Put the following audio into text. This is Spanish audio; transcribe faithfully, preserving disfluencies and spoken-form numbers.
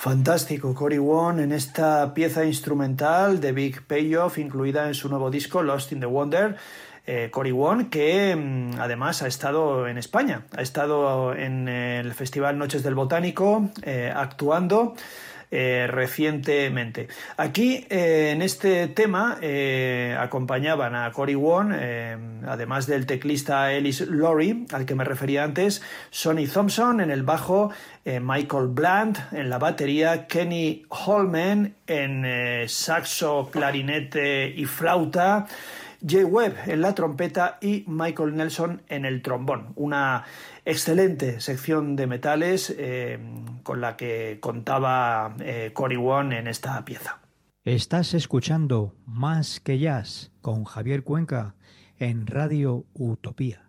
Fantástico, Cory Wong en esta pieza instrumental de Big Payoff, incluida en su nuevo disco Lost in the Wonder. Eh, Cory Wong, que mmm, además ha estado en España, ha estado en el Festival Noches del Botánico eh, actuando eh, recientemente. Aquí eh, en este tema eh, acompañaban a Cory Wong, eh, además del teclista Ellis Lowry, al que me refería antes, Sonny Thompson en el bajo, eh, Michael Bland en la batería, Kenny Holman en eh, saxo, clarinete y flauta, Jay Webb en la trompeta y Michael Nelson en el trombón. Una excelente sección de metales eh, con la que contaba eh, Cory Wong en esta pieza. Estás escuchando Más que Jazz con Javier Cuenca en Radio Utopía.